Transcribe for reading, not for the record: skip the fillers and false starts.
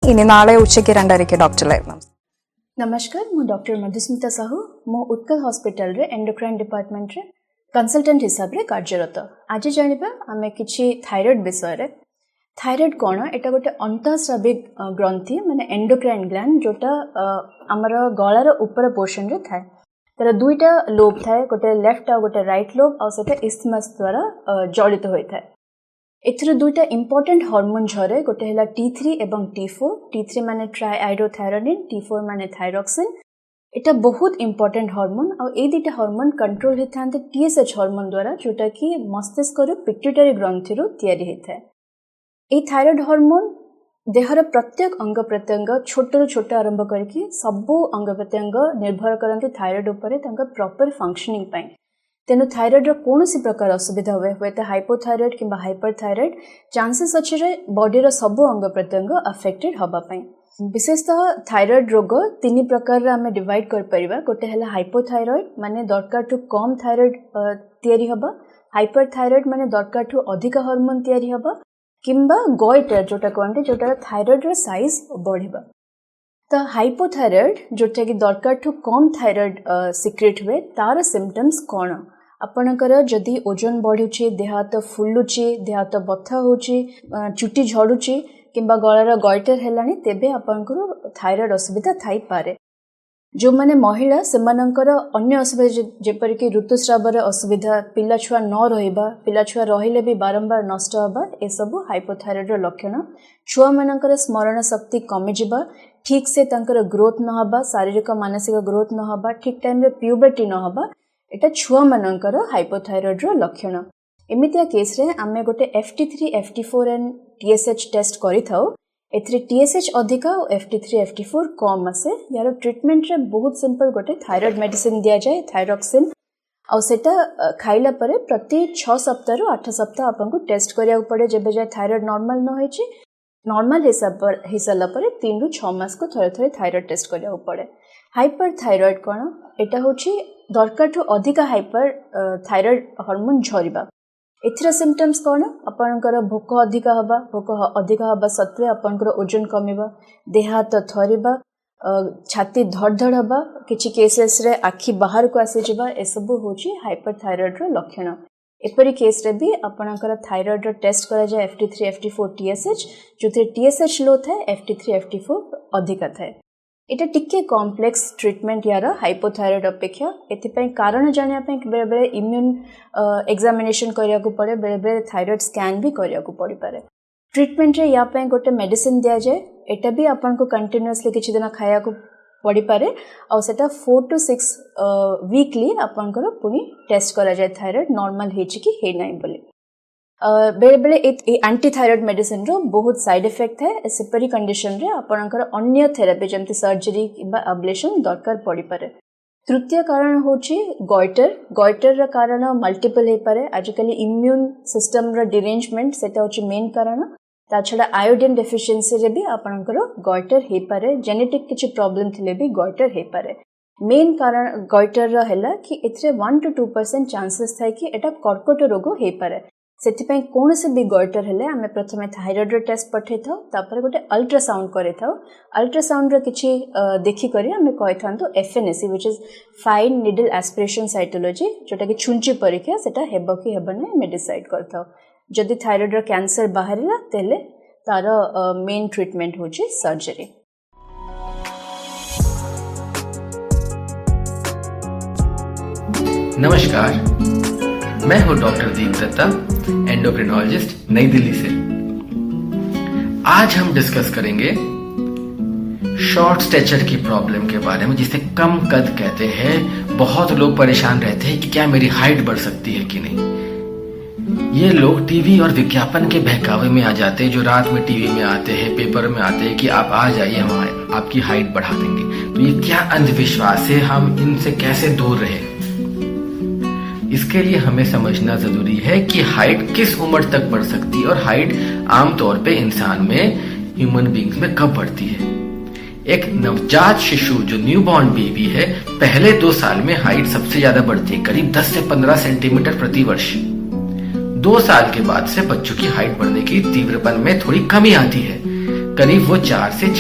ഇനി നാളെ ഉച്ചയ്ക്ക് 2:30 ഡോക്ടറിലായിരുന്നു. नमस्कार, मु डॉक्टर मधुस्मिता साहू मो उत्कल हॉस्पिटल रे एंडोक्राइन डिपार्टमेंट रे कंसल्टेंट हिसाब रे कार्यरत. आज जानिबा आमे किछि थायराइड विषय रे. थायराइड कोन एटा गोटे अंतःस्रावी ग्रंथि माने एंडोक्राइन ग्लैंड जोटा हमर गळार ऊपर पोर्शन रे थाए. तर दुईटा लोब थाए, गोटे लेफ्ट आ गोटे राइट लोब आ सेटा इस्थमस द्वारा जड़ित होई थाए. एथरे दुईटा इंपोर्टेंट हार्मोन झरे, गोटे हैला T3 एवं T4. T3 माने ट्राइआइडोथायरोनिन, T4 माने थायरॉक्सिन. एटा बहुत इंपोर्टेंट हार्मोन आ ए दुईटा हार्मोन कंट्रोल होथांते TSH हार्मोन द्वारा, जोटा कि मस्तिष्क रो पिट्यूटरी ग्रंथि रो तयारी होथाय. ए थायराइड हार्मोन देहर प्रत्येक अंग प्रत्यंग छोट छोट आरंभ करके सबो अंग प्रत्यंग निर्भर करते थायराइड उपरे तांका प्रॉपर फंक्शनिंग पई. तेनु थायराइड रो कोनोसी प्रकार असुविधा हुए तो हाइपोथायराइड किंबा हाइपरथायराइड चांसेस अच्छे रे बॉडी रो सबो अंग प्रत्यंग अफेक्टेड हबा पई. विशेषतः थायराइड रोग तीन प्रकार रे हमें डिवाइड कर परिबा. गोटे हैला हाइपोथायराइड माने दरकार टू कम थायराइड तयारी हबा, हाइपरथायराइड माने दरकार टू अधिक हार्मोन तयारी हबा, किंबा गोइटर जोटा कहते जोटा थायराइड रो साइज बढ़िबा. तो हाइपोथायराइड जोटा कि दरकार टू कम थायराइड सिक्रेट हुए तार सिम्पटम्स कौन. आपणकर जदि ओजन बढ़ुची, देह हाथ फुलुची, देह हाथ बथा होची, चुटी झड़ुची किंबा गଳାର गॉइटर हेलानी, तेबे आपणकर थायराइड असुविधा थाई पारे. जो माने महिला सेमानकर अन्य असुविधा जेपर कि ऋतुस्रावर असुविधा, पिला छुआ न रहिबा, पिला छुआ रहिले भी बारंबार नष्ट हबा, ए सब हाइपोथायराइड रो लक्षण. छुआ मानकर स्मरण शक्ति कमी जिबा, ठीक से तांकर ग्रोथ न हबा, शारीरिक मानसिक ग्रोथ न हबा, ठीक टाइम रे प्यूबर्टी न हबा, एटा छुआ मानकर हाइपोथायराइड रो लक्षण. एमितिया केस रे आमे गोटे FT3 FT4 and TSH test करि थाउ. एथरे TSH अधिका और FT3 FT4 कम आसे. यार ट्रीटमेंट रे बहुत सिंपल, गोटे थायराइड मेडिसिन दिया जाए थायरॉक्सिन, और सेटा खाइला परे प्रति 6 सप्ताह रु 8 सप्ताह आपन को टेस्ट करिया पड़े. जेबे जाय थायराइड नॉर्मल न होइची, नॉर्मल हिसाब पर 3 रु 6 मास को थरे थरे थायराइड टेस्ट करिया पड़े. हाइपरथायराइड कोन एटा होची दरकार टू अधिका हाइपर थायराइड हार्मोन झरिबा. एथरा सिम्पटम्स कोन आपनकर भोक अधिका हबा, भोक अधिका हबा सत्वे आपनकर ओजन कमिबा, देह हाथ थरिबा, छाती धड़धड़ हबा, किछि केसेस रे आखि बाहर को आसी जिबा, ए सब होची हाइपरथायराइड रो लक्षण. एपरी केस रे भी आपनकर थायराइड रो टेस्ट करा जाय FT3 FT4 TSH, जोथे TSH लो थाए, FT3 FT4 अधिका थाए. एटा टिके कॉम्प्लेक्स ट्रीटमेंट यार हाइपोथायराइड अपेक्षा. एथिपई कारण जानिया पई बेले बेले इम्यून एग्जामिनेशन करिया को पड़े, बेले बेले थायराइड स्कैन भी करिया को पड़ी पारे. ट्रीटमेंट रे या पई गोटे मेडिसिन दिया जाय, एटा भी आपन को कंटीन्यूअसली किछि दिन खाया को पड़ी पारे, और सेटा 4 to 6 वीकली आपन को पुनी टेस्ट करा जाय थायराइड नॉर्मल हेछि कि हे नै बोली. बेले बेले एंटी थायराइड मेडिसिन रो बहुत साइड इफेक्ट है. सेपरी कंडीशन रे आपनकर अन्य थेरेपी जमती सर्जरी किबा अब्लेशन दरकार पड़ी पारे. तृतीय कारण होची गॉइटर. गॉइटर रा कारण मल्टीपल हे पारे. आजकल इम्यून सिस्टम रा डिरेंजमेंट सेटा होची मेन कारण. ता छडा आयोडीन डेफिशिएंसी रे भी आपनकर गॉइटर हे पारे. जेनेटिक किछि प्रॉब्लम थिले भी गॉइटर हे पारे. मेन कारण गॉइटर रा हैला कि एथरे 1 to 2% चांसेस थाय कि एटा कर्कट रोग हे पारे. सेथिपई कोन से भी गॉइटर हेले आमे प्रथमे थायराइड रो टेस्ट पठे थाउ, तापर गोटे अल्ट्रासाउंड करे थाउ. अल्ट्रासाउंड रो किछि देखि करी आमे कहि थांतो FNAC which is fine needle aspiration cytology, जोटा कि छुंची परीक्षा सेटा हेबो कि हेबने मे डिसाइड करथाउ. जदि थायराइड रो कैंसर बाहरिला तेले तार मेन ट्रीटमेंट होची सर्जरी. नमस्कार, मैं हूं डॉक्टर दीप दत्ता, एंडोक्रिनोलॉजिस्ट, नई दिल्ली से. आज हम डिस्कस करेंगे शॉर्ट स्टैचर की प्रॉब्लम के बारे में, जिसे कम कद कहते हैं. बहुत लोग परेशान रहते हैं कि क्या मेरी हाइट बढ़ सकती है कि नहीं. ये लोग टीवी और विज्ञापन के बहकावे में आ जाते हैं, जो रात में टीवी में आते हैं, पेपर में आते हैं कि आप आ जाइए, हम आपकी हाइट बढ़ा देंगे. तो ये क्या अंधविश्वास है, हम इनसे कैसे दूर रहें. इसके लिए हमें समझना जरूरी है कि हाइट किस उम्र तक बढ़ सकती है और हाइट आमतौर पे इंसान में, ह्यूमन बींग्स में कब बढ़ती है. एक नवजात शिशु जो न्यूबॉर्न बेबी है, पहले 2 साल में हाइट सबसे ज्यादा बढ़ती है, करीब 10 से 15 सेंटीमीटर प्रति वर्ष. 2 साल के बाद से बच्चों की हाइट बढ़ने की तीव्रपन में थोड़ी कमी आती है, करीब वो 4 से